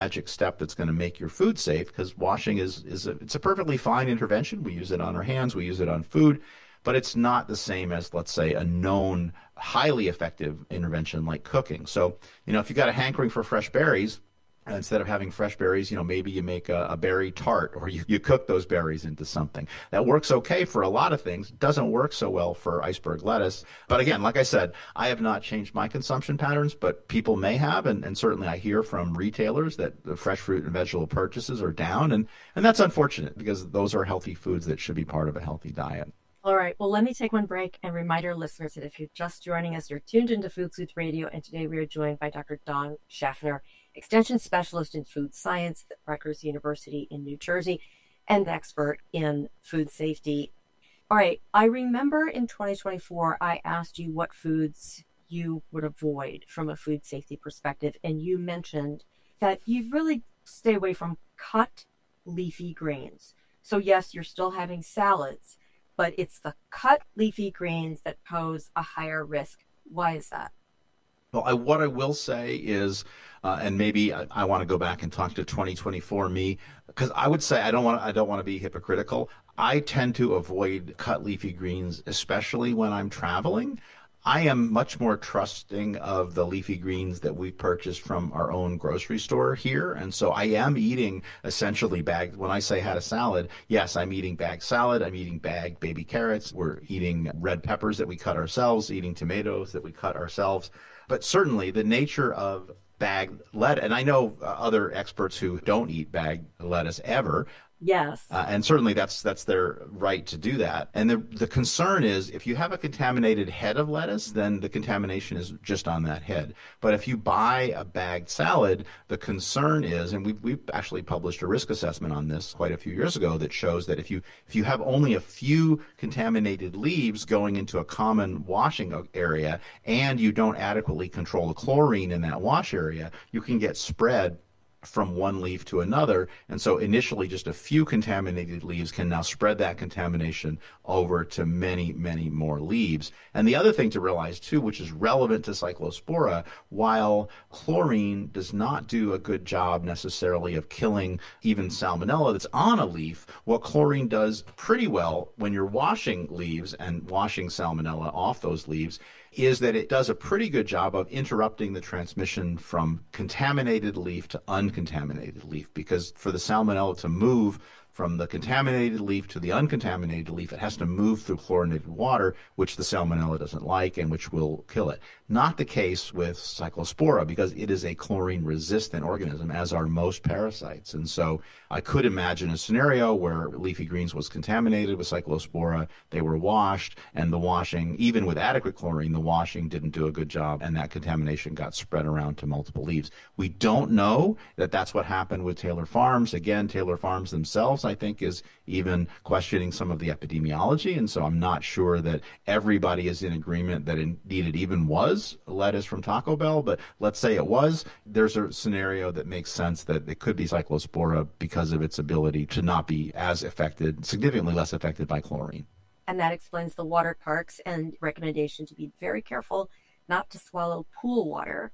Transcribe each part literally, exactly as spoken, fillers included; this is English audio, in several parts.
magic step that's going to make your food safe, because washing is is a, it's a perfectly fine intervention. We use it on our hands, we use it on food, but it's not the same as, let's say, a known highly effective intervention like cooking. So, you know, if you got a hankering for fresh berries, and instead of having fresh berries, you know, maybe you make a, a berry tart, or you, you cook those berries into something. That works okay for a lot of things. Doesn't work so well for iceberg lettuce. But again, like I said, I have not changed my consumption patterns, but people may have. And, and certainly I hear from retailers that the fresh fruit and vegetable purchases are down. And, and that's unfortunate, because those are healthy foods that should be part of a healthy diet. All right. Well, let me take one break and remind our listeners that if you're just joining us, you're tuned into Food Sleuth Radio. And today we are joined by Doctor Don Schaffner, Extension Specialist in Food Science at Rutgers University in New Jersey, and expert in food safety. All right. I remember in twenty twenty-four, I asked you what foods you would avoid from a food safety perspective. And you mentioned that you really stay away from cut leafy greens. So yes, you're still having salads, but it's the cut leafy greens that pose a higher risk. Why is that? Well, I, what I will say is, uh, and maybe I, I want to go back and talk to twenty twenty-four me, because I would say I don't want I don't want to be hypocritical. I tend to avoid cut leafy greens, especially when I'm traveling. I am much more trusting of the leafy greens that we've purchased from our own grocery store here. And so I am eating essentially bagged. When I say had a salad, yes, I'm eating bagged salad. I'm eating bagged baby carrots. We're eating red peppers that we cut ourselves, eating tomatoes that we cut ourselves. But certainly the nature of bagged lettuce, and I know uh, other experts who don't eat bagged lettuce ever. Yes. Uh, and certainly that's that's their right to do that. And the the concern is, if you have a contaminated head of lettuce, then the contamination is just on that head. But if you buy a bagged salad, the concern is, and we've, we've actually published a risk assessment on this quite a few years ago that shows that if you if you have only a few contaminated leaves going into a common washing area, and you don't adequately control the chlorine in that wash area, you can get spread from one leaf to another. And so initially just a few contaminated leaves can now spread that contamination over to many, many more leaves. And the other thing to realize too, which is relevant to Cyclospora, while chlorine does not do a good job necessarily of killing even salmonella that's on a leaf, what chlorine does pretty well when you're washing leaves and washing salmonella off those leaves is that it does a pretty good job of interrupting the transmission from contaminated leaf to uncontaminated leaf, because for the salmonella to move from the contaminated leaf to the uncontaminated leaf, it has to move through chlorinated water, which the salmonella doesn't like and which will kill it. Not the case with Cyclospora, because it is a chlorine-resistant organism, as are most parasites. And so I could imagine a scenario where leafy greens was contaminated with Cyclospora, they were washed, and the washing, even with adequate chlorine, the washing didn't do a good job, and that contamination got spread around to multiple leaves. We don't know that that's what happened with Taylor Farms. Again, Taylor Farms themselves, I think, is even questioning some of the epidemiology, and so I'm not sure that everybody is in agreement that indeed it even was lettuce from Taco Bell, but let's say it was. There's a scenario that makes sense that it could be Cyclospora because of its ability to not be as affected, significantly less affected by chlorine. And that explains the water parks and recommendation to be very careful not to swallow pool water.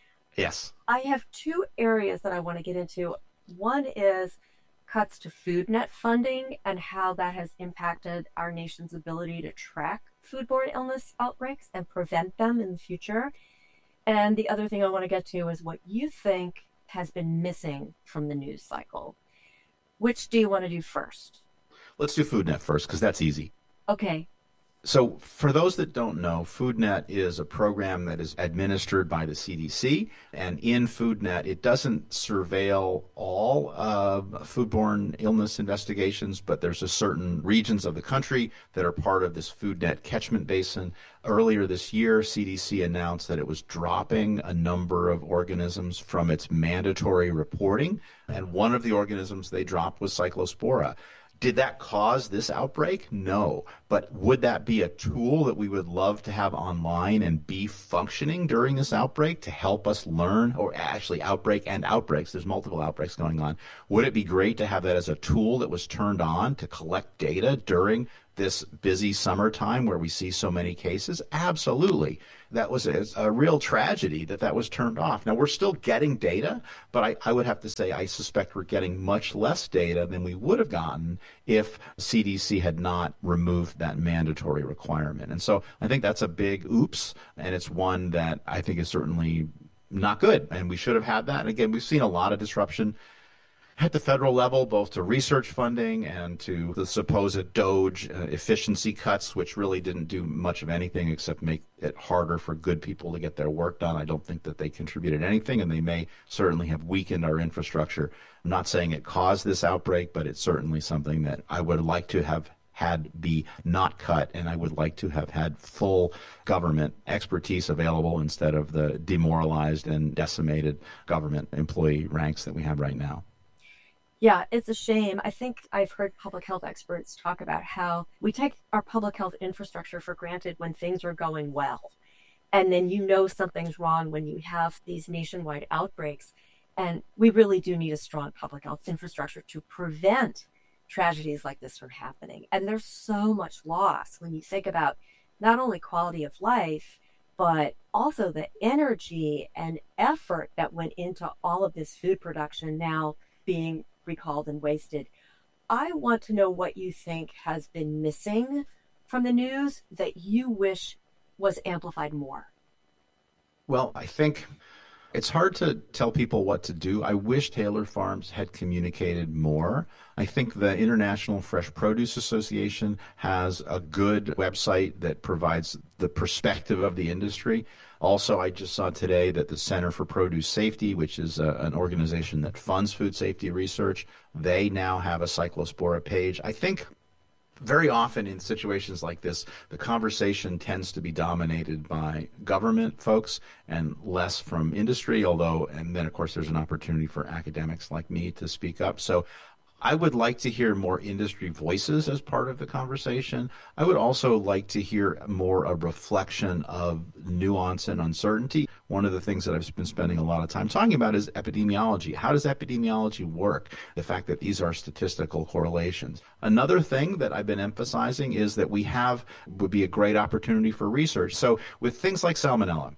Yes. I have two areas that I want to get into. One is cuts to food net funding and how that has impacted our nation's ability to track foodborne illness outbreaks and prevent them in the future. And the other thing I want to get to is what you think has been missing from the news cycle. Which do you want to do first? Let's do FoodNet first, because that's easy. Okay. So for those that don't know, FoodNet is a program that is administered by the C D C. And in FoodNet, it doesn't surveil all uh, foodborne illness investigations, but there's a certain regions of the country that are part of this FoodNet catchment basin. Earlier this year, C D C announced that it was dropping a number of organisms from its mandatory reporting. And one of the organisms they dropped was Cyclospora. Did that cause this outbreak? No. But would that be a tool that we would love to have online and be functioning during this outbreak to help us learn, or actually outbreak and outbreaks? There's multiple outbreaks going on. Would it be great to have that as a tool that was turned on to collect data during this busy summertime where we see so many cases? Absolutely. That was a, a real tragedy that that was turned off. Now, we're still getting data, but I, I would have to say I suspect we're getting much less data than we would have gotten if C D C had not removed that mandatory requirement. And so I think that's a big oops, and it's one that I think is certainly not good, and we should have had that. And again, we've seen a lot of disruption at the federal level, both to research funding and to the supposed DOGE uh, efficiency cuts, which really didn't do much of anything except make it harder for good people to get their work done. I don't think that they contributed anything, and they may certainly have weakened our infrastructure. I'm not saying it caused this outbreak, but it's certainly something that I would like to have had be not cut, and I would like to have had full government expertise available instead of the demoralized and decimated government employee ranks that we have right now. Yeah, it's a shame. I think I've heard public health experts talk about how we take our public health infrastructure for granted when things are going well. And then you know something's wrong when you have these nationwide outbreaks. And we really do need a strong public health infrastructure to prevent tragedies like this from happening. And there's so much loss when you think about not only quality of life, but also the energy and effort that went into all of this food production now being recalled and wasted. I want to know what you think has been missing from the news that you wish was amplified more. Well, I think it's hard to tell people what to do. I wish Taylor Farms had communicated more. I think the International Fresh Produce Association has a good website that provides the perspective of the industry. Also, I just saw today that the Center for Produce Safety, which is a, an organization that funds food safety research, they now have a Cyclospora page. I think very often in situations like this, the conversation tends to be dominated by government folks and less from industry, although, and then of course there's an opportunity for academics like me to speak up. So I would like to hear more industry voices as part of the conversation. I would also like to hear more a reflection of nuance and uncertainty. One of the things that I've been spending a lot of time talking about is epidemiology. How does epidemiology work? The fact that these are statistical correlations. Another thing that I've been emphasizing is that we have, would be a great opportunity for research. So with things like salmonella,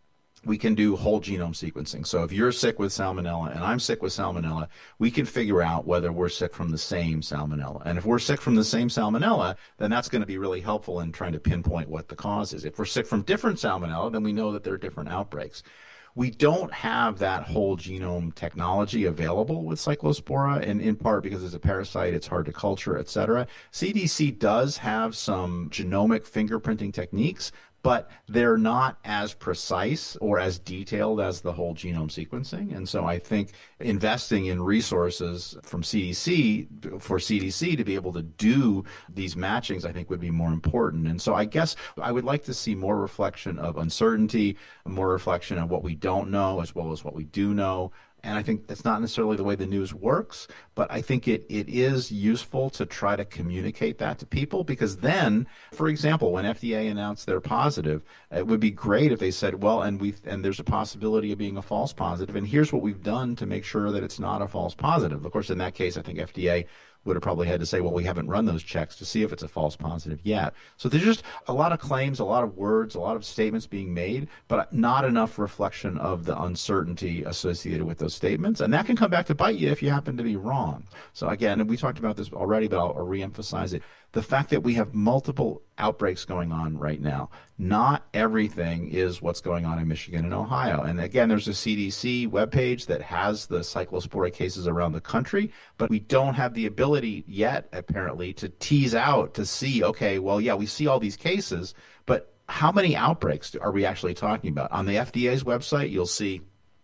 we can do whole genome sequencing. So if you're sick with salmonella and I'm sick with salmonella, we can figure out whether we're sick from the same salmonella. And if we're sick from the same salmonella, then that's going to be really helpful in trying to pinpoint what the cause is. If we're sick from different salmonella, then we know that there are different outbreaks. We don't have that whole genome technology available with Cyclospora, and in part because it's a parasite, it's hard to culture, et cetera. C D C does have some genomic fingerprinting techniques, but they're not as precise or as detailed as the whole genome sequencing. And so I think investing in resources from C D C for C D C to be able to do these matchings, I think would be more important. And so I guess I would like to see more reflection of uncertainty, more reflection of what we don't know as well as what we do know. And I think that's not necessarily the way the news works, but I think it, it is useful to try to communicate that to people, because then, for example, when F D A announced they're positive, it would be great if they said, well, and we and there's a possibility of being a false positive, and here's what we've done to make sure that it's not a false positive. Of course, in that case, I think F D A would have probably had to say, well, we haven't run those checks to see if it's a false positive yet. So there's just a lot of claims, a lot of words, a lot of statements being made, but not enough reflection of the uncertainty associated with those statements. And that can come back to bite you if you happen to be wrong. So again, and we talked about this already, but I'll, I'll reemphasize it. The fact that we have multiple outbreaks going on right now, not everything is what's going on in Michigan and Ohio. And again, there's a C D C webpage that has the Cyclospora cases around the country, but we don't have the ability yet, apparently, to tease out to see, okay, well, yeah, we see all these cases, but how many outbreaks are we actually talking about? On the F D A's website, you'll see,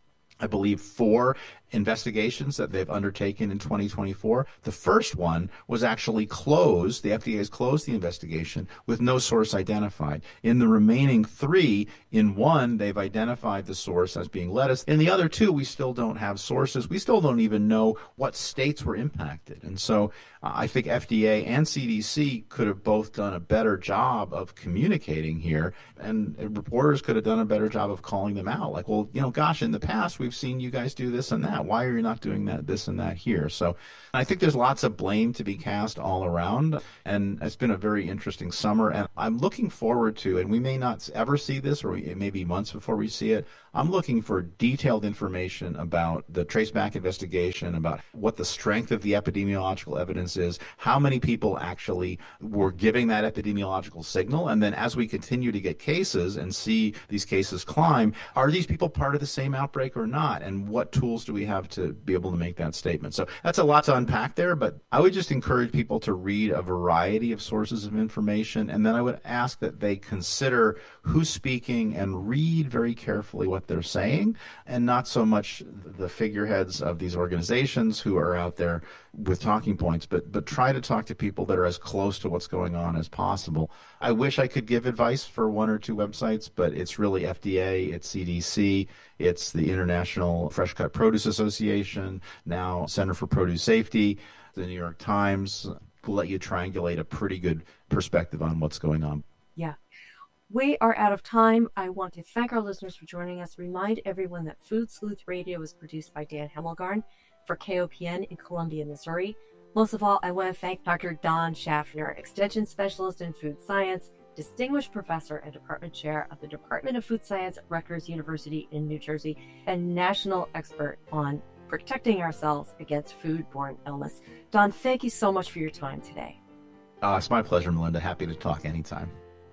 I believe, four investigations that they've undertaken in twenty twenty-four. The first one was actually closed. The F D A has closed the investigation with no source identified. In the remaining three, in one, they've identified the source as being lettuce. In the other two, we still don't have sources. We still don't even know what states were impacted. And so uh, I think F D A and C D C could have both done a better job of communicating here, and reporters could have done a better job of calling them out. Like, well, you know, gosh, in the past, we've seen you guys do this and that. that? Why are you not doing that, this and that here? So I think there's lots of blame to be cast all around. And it's been a very interesting summer. And I'm looking forward to, and we may not ever see this, or it may be months before we see it. I'm looking for detailed information about the traceback investigation, about what the strength of the epidemiological evidence is, how many people actually were giving that epidemiological signal. And then as we continue to get cases and see these cases climb, are these people part of the same outbreak or not? And what tools do we have to be able to make that statement? So that's a lot to unpack there, but I would just encourage people to read a variety of sources of information. And then I would ask that they consider who's speaking and read very carefully what they're saying, and not so much the figureheads of these organizations who are out there with talking points, but but try to talk to people that are as close to what's going on as possible. I wish I could give advice for one or two websites, but it's really F D A, it's C D C, it's the International Fresh Cut Produce Association, now Center for Produce Safety, the New York Times will let you triangulate a pretty good perspective on what's going on. Yeah. We are out of time. I want to thank our listeners for joining us. Remind everyone that Food Sleuth Radio is produced by Dan Hemmelgarn for K O P N in Columbia, Missouri. Most of all, I want to thank Doctor Don Schaffner, Extension Specialist in Food Science, Distinguished Professor and Department Chair of the Department of Food Science at Rutgers University in New Jersey, and national expert on protecting ourselves against foodborne illness. Don, thank you so much for your time today. Uh, it's my pleasure, Melinda. Happy to talk anytime.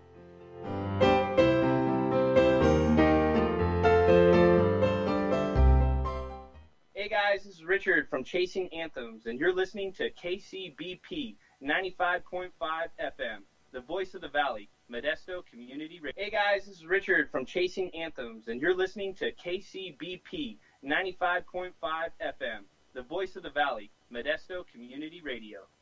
Hey guys, this is Richard from Chasing Anthems, and you're listening to K C B P ninety-five point five F M, the voice of the valley, Modesto Community Radio. Hey guys, this is Richard from Chasing Anthems, and you're listening to K C B P ninety-five point five F M, the voice of the valley, Modesto Community Radio.